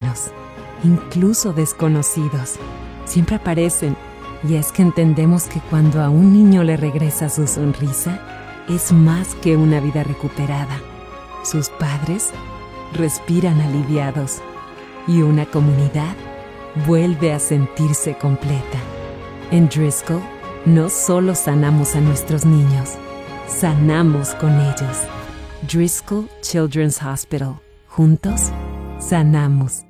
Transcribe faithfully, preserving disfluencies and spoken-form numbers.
humanos, incluso desconocidos. Siempre aparecen, y es que entendemos que cuando a un niño le regresa su sonrisa, es más que una vida recuperada. Sus padres respiran aliviados y una comunidad vuelve a sentirse completa. En Driscoll no solo sanamos a nuestros niños, sanamos con ellos. Driscoll Children's Hospital. Juntos, sanamos.